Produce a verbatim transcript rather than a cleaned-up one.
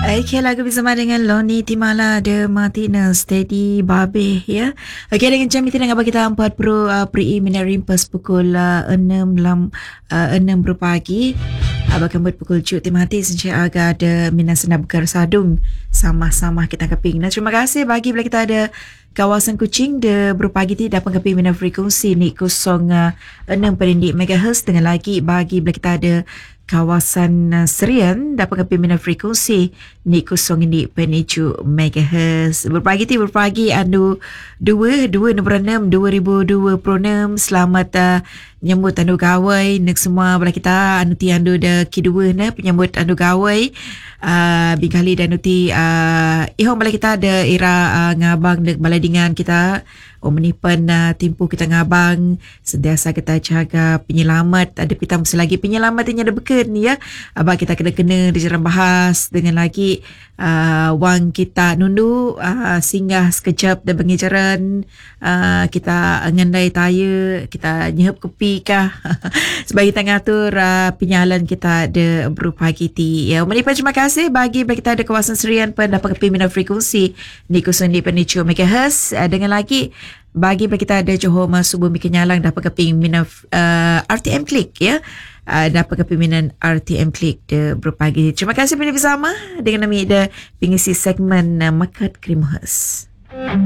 Okay, lagu bersama dengan Loni Timala de Martina Steady Babe ya. Okay, dengan jam itu dengan kita empat puluh uh, preliminary pas pukul uh, enam lam uh, enam pagi. Abang kembali pukul tujuh timati sejak agak ada minasana bekar sadung sama-sama kita keping. Nah, terima kasih bagi bila kita ada kawasan Kuching de berpagi ti dapat keping mina frekuensi ni kosong enam perindik megahertz dengan lagi bagi bila kita ada kawasan uh, Serian dapat keping mina frekuensi ni kosong ini penuju megahertz. Berpagi ti berpagi anu dua dua nombor enam dua ribu dua puluh enam. Selamat uh, menyambut anu gawai nek semua bala kita anu ti anu de kedua na penyambut anu gawai uh, bingkali dan anu ti uh, ihong bala kita ada era uh, ngabang dek balai dengan kita oh menipan uh, timpu kita ngabang sentiasa kita jaga penyelamat ada kita mesti lagi penyelamat ini ada beken ya abang kita kena-kena dijarang bahas dengan lagi uh, wang kita nundu uh, singgah sekejap dan pengejaran uh, kita ngandai taya kita nyehep kopi kah sebagai kita ngatur uh, penyalan kita ada berupa kiti ya menipan terima kasih bagi bagi kita ada kawasan Serian pun dapat kepimpinan frekuensi ni kosong di penuju megahertz uh, dengan lagi bagi kita ada Johor Masubumi Kenyalang dapat kepimpinan uh, R T M Klik ya uh, dapat kepimpinan R T M Klik de berpagi. Terima kasih bersama dengan kami ada pengisi segmen uh, Market Krimuhas.